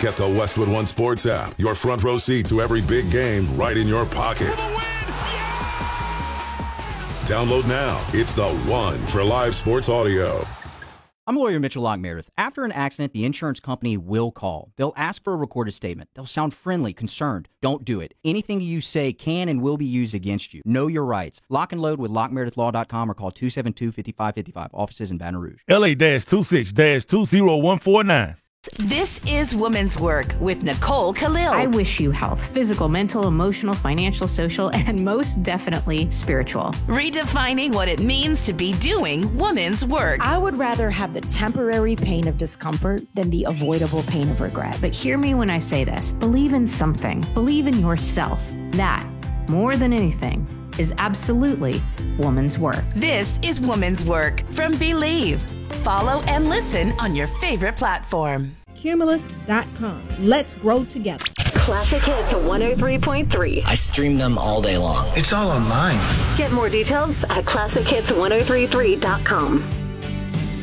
Get the Westwood One Sports app. Your front row seat to every big game right in your pocket. Download now. It's the one for live sports audio. I'm lawyer Mitchell Locke Meredith. After an accident, the insurance company will call. They'll ask for a recorded statement. They'll sound friendly, concerned. Don't do it. Anything you say can and will be used against you. Know your rights. Lock and load with LockMeredithLaw.com or call 272-5555. Offices in Baton Rouge. LA-26-20149. This is Women's Work with Nicole Khalil. I wish you health, physical, mental, emotional, financial, social, and most definitely spiritual. Redefining what it means to be doing women's work. I would rather have the temporary pain of discomfort than the avoidable pain of regret. But hear me when I say this. Believe in something. Believe in yourself. That, more than anything, is absolutely woman's work. This is Women's Work from Believe. Follow and listen on your favorite platform. Cumulus.com. Let's grow together. Classic Hits 103.3. I stream them all day long. It's all online. Get more details at ClassicHits1033.com.